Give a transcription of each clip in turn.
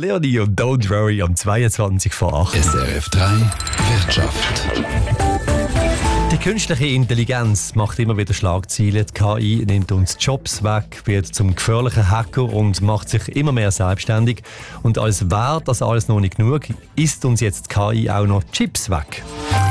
Leonie und Don't Worry am 22 vor 8. SRF 3 Wirtschaft. Die künstliche Intelligenz macht immer wieder Schlagzeilen. Die KI nimmt uns Jobs weg, wird zum gefährlichen Hacker und macht sich immer mehr selbstständig. Und als wäre das alles noch nicht genug, isst uns jetzt die KI auch noch Chips weg.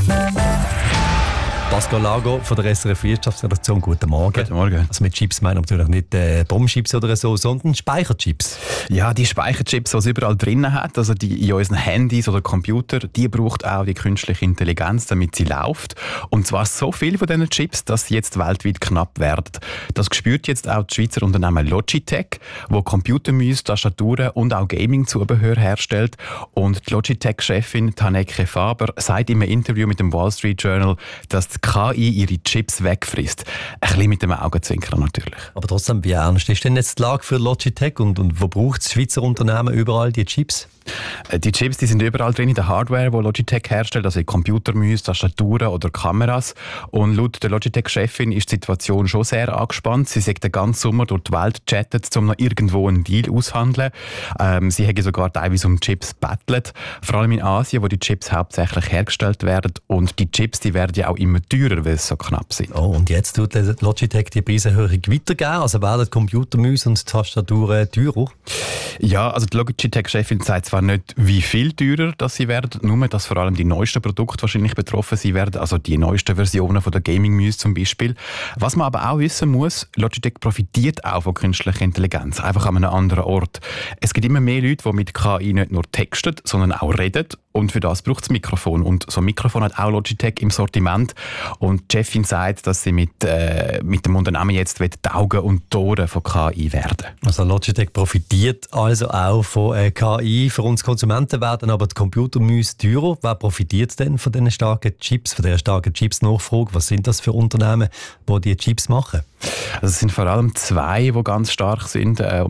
Pascal Lago von der SRF Wirtschaftsredaktion, guten Morgen. Guten Morgen. Also mit Chips meinen wir natürlich nicht Bombchips oder so, sondern Speicherchips. Ja, die Speicherchips, die es überall drin hat, also die in unseren Handys oder Computer, die braucht auch die künstliche Intelligenz, damit sie läuft. Und zwar so viele von diesen Chips, dass sie jetzt weltweit knapp werden. Das spürt jetzt auch das Schweizer Unternehmen Logitech, wo Computermäuse, Tastaturen und auch Gaming-Zubehör herstellt. Und die Logitech-Chefin Taneke Faber sagt in einem Interview mit dem Wall Street Journal, dass die KI ihre Chips wegfrisst. Ein bisschen mit dem Augenzwinkern natürlich. Aber trotzdem, wie ernst ist denn jetzt die Lage für Logitech und wo braucht das Schweizer Unternehmen überall die Chips? Die Chips, die sind überall drin in der Hardware, die Logitech herstellt, also in Computermäuse, Tastaturen oder Kameras. Und laut der Logitech-Chefin ist die Situation schon sehr angespannt. Sie sagt den ganzen Sommer durch die Welt chattet, um noch irgendwo einen Deal auszuhandeln. Sie haben sogar teilweise um Chips gebettelt, vor allem in Asien, wo die Chips hauptsächlich hergestellt werden. Und die Chips, die werden ja auch immer teurer, weil sie so knapp sind. Oh, und jetzt tut Logitech die Preiserhöhung weitergeben? Also werden Computermäuse und Tastaturen teurer? Ja, also die Logitech-Chefin sagt zwar nicht, wie viel teurer das sie werden, nur dass vor allem die neuesten Produkte wahrscheinlich betroffen sein werden, also die neuesten Versionen von der Gaming-Mäuse zum Beispiel. Was man aber auch wissen muss, Logitech profitiert auch von künstlicher Intelligenz, einfach an einem anderen Ort. Es gibt immer mehr Leute, die mit KI nicht nur texten, sondern auch reden. Und für das braucht es Mikrofon. Und so ein Mikrofon hat auch Logitech im Sortiment. Und die Chefin sagt, dass sie mit dem Unternehmen jetzt die Augen und die Ohren von KI werden. Also Logitech profitiert also auch von KI. Für uns Konsumenten werden aber die Computermäuse teurer. Wer profitiert denn von diesen starken Chips, von dieser starken Chips-Nachfrage? Was sind das für Unternehmen, die diese Chips machen? Also es sind vor allem zwei, die ganz stark sind.